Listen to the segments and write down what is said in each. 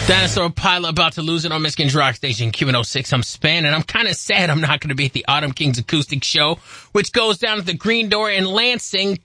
Dinosaur Pilot about to lose it on Michigan's Rock Station, Q106. I'm Span, and I'm kind of sad I'm not going to be at the Autumn Kings Acoustic Show, which goes down at the Green Door in Lansing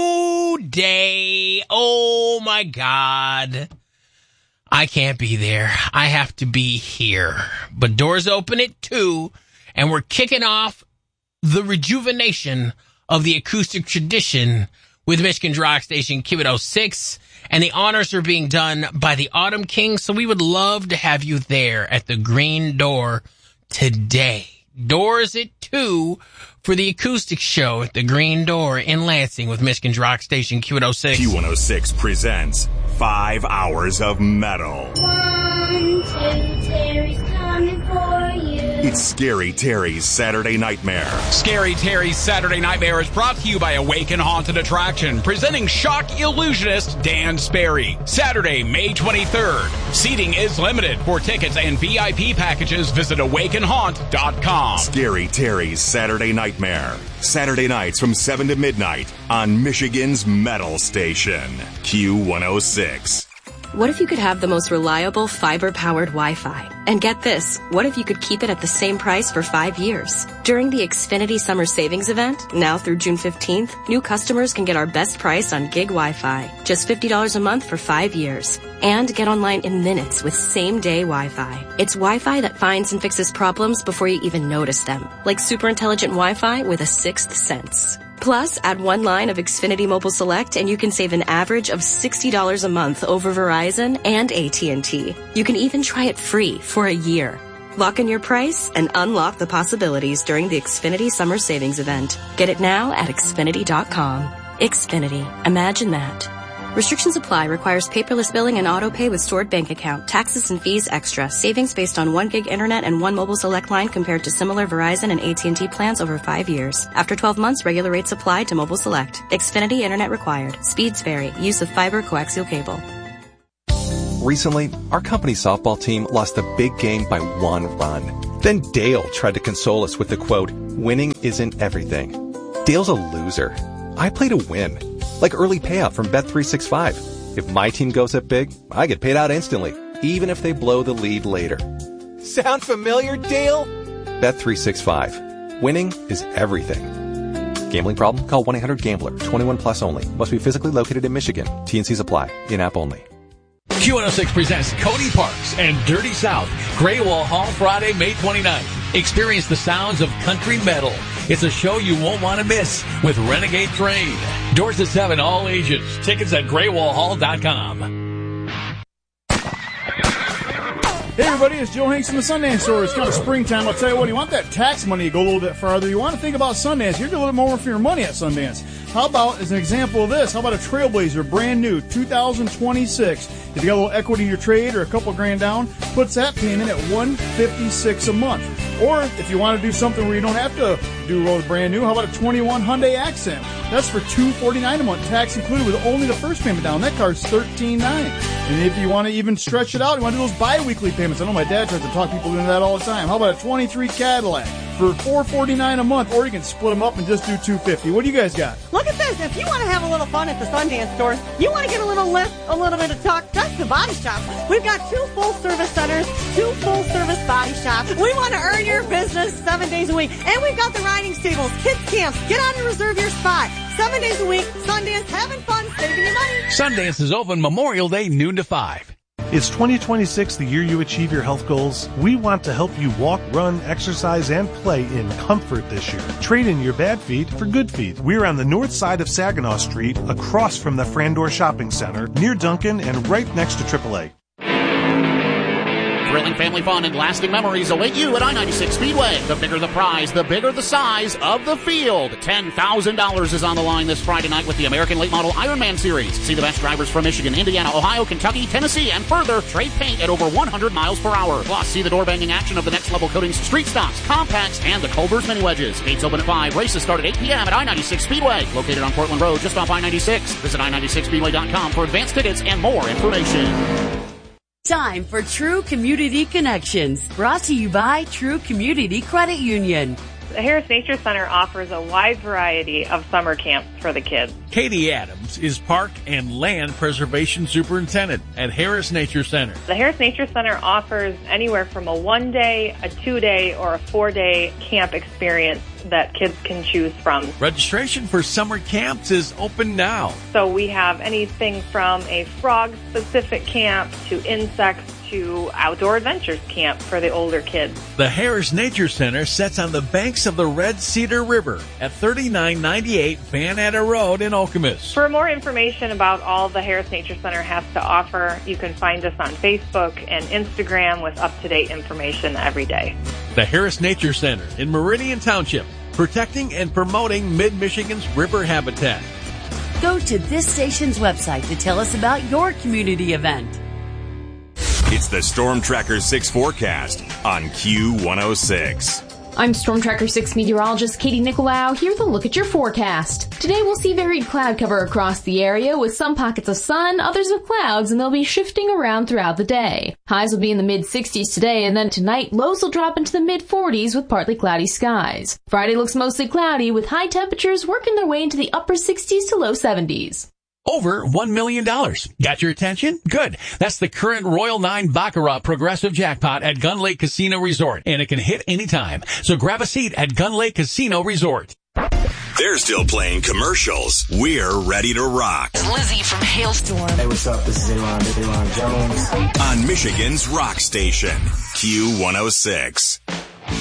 today. Oh, my God. I can't be there. I have to be here. But doors open at 2, and we're kicking off the rejuvenation of the acoustic tradition with Michigan's Rock Station, Q106. And the honors are being done by the Autumn Kings, so we would love to have you there at the Green Door today. Doors at 2 for the acoustic show at the Green Door in Lansing with Michigan's Rock Station, Q106. Q106 presents 5 hours of metal. 1, 2, Terry's coming for you. It's Scary Terry's Saturday Nightmare. Scary Terry's Saturday Nightmare is brought to you by Awaken Haunted Attraction, presenting shock illusionist Dan Sperry. Saturday, May 23rd. Seating is limited. For tickets and VIP packages, visit awakenhaunt.com. Scary Terry's Saturday Nightmare. Saturday nights from 7 to midnight on Michigan's Metal Station, Q106. What if you could have the most reliable fiber-powered Wi-Fi? And get this, what if you could keep it at the same price for 5 years? During the Xfinity Summer Savings Event, now through June 15th, new customers can get our best price on gig Wi-Fi, just $50 a month for 5 years. And get online in minutes with same-day Wi-Fi. It's Wi-Fi that finds and fixes problems before you even notice them, like super intelligent Wi-Fi with a sixth sense. Plus, add one line of Xfinity Mobile Select and you can save an average of $60 a month over Verizon and AT&T. You can even try it free for a year. Lock in your price and unlock the possibilities during the Xfinity Summer Savings Event. Get it now at Xfinity.com. Xfinity. Imagine that. Restrictions apply. Requires paperless billing and auto pay with stored bank account. Taxes and fees extra. Savings based on 1 gig internet and 1 mobile select line compared to similar Verizon and AT&T plans over 5 years. After 12 months, regular rates apply to mobile select. Xfinity internet required. Speeds vary. Use of fiber coaxial cable. Recently, our company softball team lost a big game by 1 run. Then Dale tried to console us with the quote, "Winning isn't everything." Dale's a loser. I play to win. Like early payout from Bet365. If my team goes up big, I get paid out instantly, even if they blow the lead later. Sound familiar, Dale? Bet365. Winning is everything. Gambling problem? Call 1-800-GAMBLER. 21 plus only. Must be physically located in Michigan. T&Cs apply. In-app only. Q106 presents Cody Parks and Dirty South, Gray Wall Hall, Friday, May 29th. Experience the sounds of country metal. It's a show you won't want to miss with Renegade Train. Doors at 7, all ages. Tickets at graywallhall.com. Hey everybody, it's Joe Hanks from the Sundance Store. It's kind of springtime. I'll tell you what, you want that tax money to go a little bit farther. You want to think about Sundance. You get a little more for your money at Sundance. How about, as an example of this, how about a Trailblazer, brand new, 2026. If you got a little equity in your trade or a couple grand down, puts that payment at $156 a month. Or if you want to do something where you don't have to do roads brand new, how about a 21 Hyundai Accent? That's for $249 a month, tax included with only the first payment down. That car's $13.9. And if you want to even stretch it out, you want to do those bi-weekly payments. I know my dad tries to talk people into that all the time. How about a 23 Cadillac for $449 a month? Or you can split them up and just do $250. What do you guys got? Look at this. If you want to have a little fun at the Sundance stores, you want to get a little lift, a little bit of talk, that's the Body Shop. We've got 2 full-service centers, 2 full-service body shops. We want to earn your business 7 days a week. And we've got the riding stables, kids camps. Get on and reserve your spot. 7 days a week, Sundance, having fun, saving your money. Sundance is open Memorial Day, noon to 5. Is 2026 the year you achieve your health goals? We want to help you walk, run, exercise, and play in comfort this year. Trade in your bad feet for good feet. We're on the north side of Saginaw Street, across from the Frandor Shopping Center, near Duncan, and right next to AAA. Thrilling family fun and lasting memories await you at I-96 Speedway. The bigger the prize, the bigger the size of the field. $10,000 is on the line this Friday night with the American Late Model Ironman Series. See the best drivers from Michigan, Indiana, Ohio, Kentucky, Tennessee, and further. Trade paint at over 100 miles per hour. Plus, see the door-banging action of the Next Level Coatings Street Stocks, Compacts, and the Culver's Mini Wedges. Gates open at 5. Races start at 8 p.m. at I-96 Speedway. Located on Portland Road, just off I-96. Visit I96Speedway.com for advanced tickets and more information. Time for True Community Connections, brought to you by True Community Credit Union. The Harris Nature Center offers a wide variety of summer camps for the kids. Katie Adams is Park and Land Preservation Superintendent at Harris Nature Center. The Harris Nature Center offers anywhere from a 1-day, a 2-day, or a 4-day camp experience that kids can choose from. Registration for summer camps is open now. So we have anything from a frog-specific camp to insects to outdoor adventures camp for the older kids. The Harris Nature Center sits on the banks of the Red Cedar River at 3998 Van Etta Road in Okemos. For more information about all the Harris Nature Center has to offer, you can find us on Facebook and Instagram with up-to-date information every day. The Harris Nature Center in Meridian Township, protecting and promoting Mid-Michigan's river habitat. Go to this station's website to tell us about your community event. It's the Storm Tracker 6 forecast on Q106. I'm Storm Tracker 6 meteorologist Katie Nicolau here with a look at your forecast. Today we'll see varied cloud cover across the area with some pockets of sun, others of clouds, and they'll be shifting around throughout the day. Highs will be in the mid-60s today, and then tonight lows will drop into the mid-40s with partly cloudy skies. Friday looks mostly cloudy with high temperatures working their way into the upper 60s to low 70s. Over $1 million. Got your attention? Good. That's the current Royal 9 Baccarat Progressive Jackpot at Gun Lake Casino Resort, and it can hit anytime. So grab a seat at Gun Lake Casino Resort. They're still playing commercials. We're ready to rock. Lizzie from Hailstorm. Hey, what's up? This is Aaron Jones. On Michigan's Rock Station, Q106.